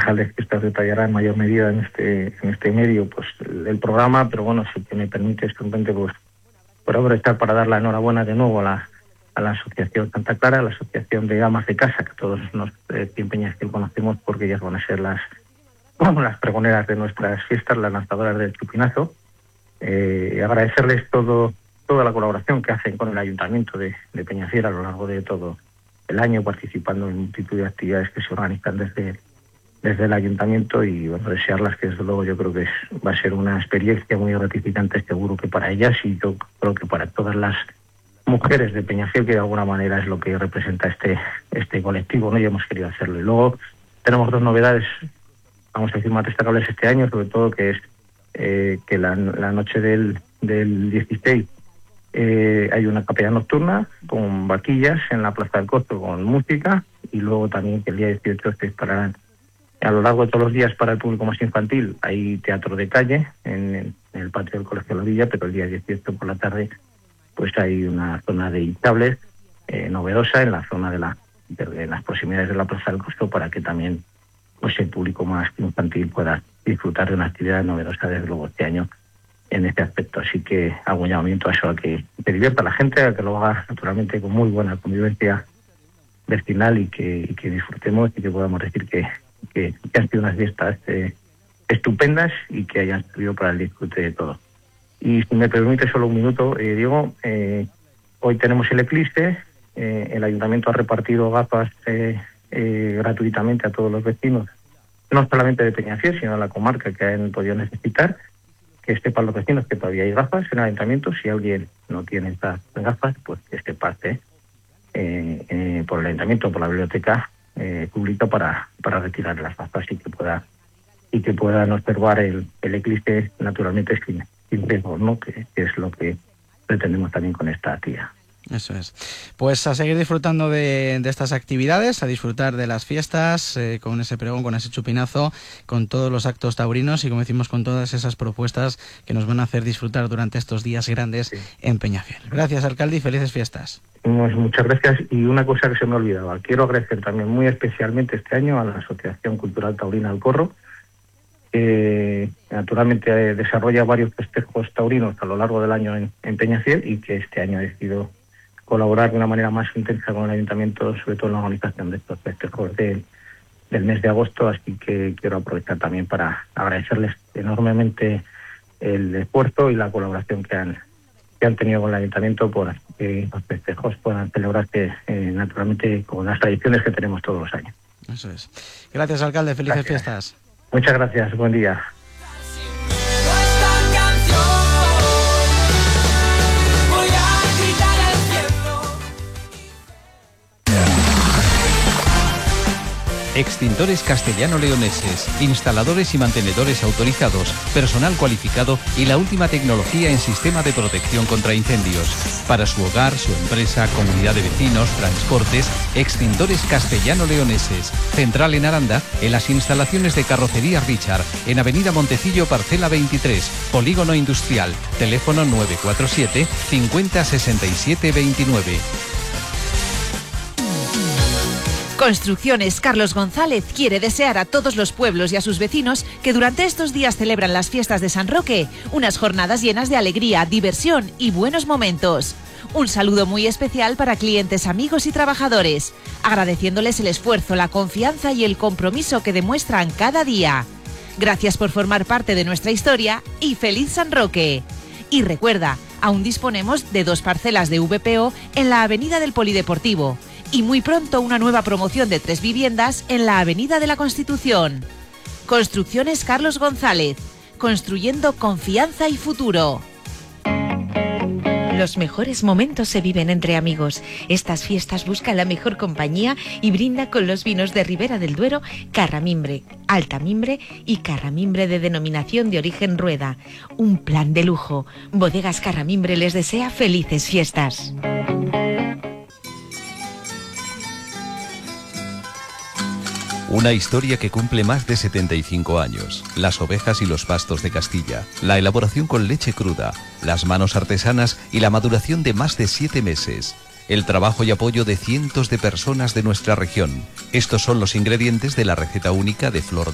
concejal de fiestas detallará en mayor medida en este medio pues el programa, pero bueno, si me permite simplemente pues por aprovechar para dar la enhorabuena de nuevo a la Asociación Santa Clara, a la Asociación de Amas de Casa, que todos nos en Peñafiel conocemos porque ellas van a ser las pregoneras de nuestras fiestas, las lanzadoras del chupinazo. Agradecerles toda la colaboración que hacen con el Ayuntamiento de Peñafiel a lo largo de todo el año, participando en multitud de actividades que se organizan desde el Ayuntamiento, y bueno, desearlas que desde luego yo creo que va a ser una experiencia muy gratificante, seguro que para ellas, y yo creo que para todas las mujeres de Peñafiel, que de alguna manera es lo que representa este colectivo, ¿no? Y hemos querido hacerlo. Y luego tenemos dos novedades, vamos a decir, más destacables este año, sobre todo que es que la noche del 16 hay una capilla nocturna con vaquillas en la Plaza del Costo con música, y luego también que el día 18 se estarán a lo largo de todos los días para el público más infantil. Hay teatro de calle en el patio del Colegio La Villa, pero el día 18 por la tarde pues hay una zona de hinchables novedosa en la zona de las proximidades de la Plaza del Costo, para que también pues el público más infantil pueda disfrutar de una actividad novedosa desde luego este año en este aspecto. Así que hago un llamamiento a eso, a que divierta a la gente, a que lo haga naturalmente con muy buena convivencia vecinal, y que disfrutemos, y que podamos decir que han sido unas fiestas estupendas y que hayan servido para el disfrute de todo. Y si me permite solo un minuto, Diego, hoy tenemos el eclipse. El Ayuntamiento ha repartido gafas gratuitamente a todos los vecinos, no solamente de Peñafiel, sino de la comarca, que han podido necesitar. Que sepan los vecinos que todavía hay gafas en el Ayuntamiento. Si alguien no tiene estas gafas, pues que se pase por el Ayuntamiento, por la biblioteca pública para retirar las gafas, y que puedan observar el eclipse naturalmente sin riesgo, ¿no? Que es lo que pretendemos también con esta actividad. Eso es. Pues a seguir disfrutando de estas actividades, a disfrutar de las fiestas, con ese pregón, con ese chupinazo, con todos los actos taurinos y, como decimos, con todas esas propuestas que nos van a hacer disfrutar durante estos días grandes en Peñafiel. Gracias, alcalde, y felices fiestas. Muchas gracias. Y una cosa que se me olvidaba, quiero agradecer también muy especialmente este año a la Asociación Cultural Taurina El Corro, que naturalmente desarrolla varios festejos taurinos a lo largo del año en Peñafiel, y que este año ha decidido colaborar de una manera más intensa con el Ayuntamiento, sobre todo en la organización de estos festejos del mes de agosto. Así que quiero aprovechar también para agradecerles enormemente el esfuerzo y la colaboración que han tenido con el Ayuntamiento, por que los festejos puedan celebrarse naturalmente con las tradiciones que tenemos todos los años. Eso es. Gracias, alcalde. Felices fiestas. Muchas gracias. Buen día. Extintores castellano-leoneses, instaladores y mantenedores autorizados, personal cualificado y la última tecnología en sistema de protección contra incendios. Para su hogar, su empresa, comunidad de vecinos, transportes, Extintores castellano-leoneses. Central en Aranda, en las instalaciones de Carrocería Richard, en Avenida Montecillo, parcela 23, Polígono Industrial, teléfono 947 50 67 29. Construcciones Carlos González quiere desear a todos los pueblos y a sus vecinos que durante estos días celebran las fiestas de San Roque unas jornadas llenas de alegría, diversión y buenos momentos. Un saludo muy especial para clientes, amigos y trabajadores, agradeciéndoles el esfuerzo, la confianza y el compromiso que demuestran cada día. Gracias por formar parte de nuestra historia y ¡feliz San Roque! Y recuerda, aún disponemos de 2 parcelas de VPO en la Avenida del Polideportivo, y muy pronto una nueva promoción de 3 viviendas en la Avenida de la Constitución. Construcciones Carlos González, construyendo confianza y futuro. Los mejores momentos se viven entre amigos. Estas fiestas buscan la mejor compañía y brinda con los vinos de Ribera del Duero, Carramimbre, Altamimbre y Carramimbre de denominación de origen Rueda. Un plan de lujo. Bodegas Carramimbre les desea felices fiestas. Una historia que cumple más de 75 años. Las ovejas y los pastos de Castilla. La elaboración con leche cruda. Las manos artesanas y la maduración de más de 7 meses. El trabajo y apoyo de cientos de personas de nuestra región. Estos son los ingredientes de la receta única de Flor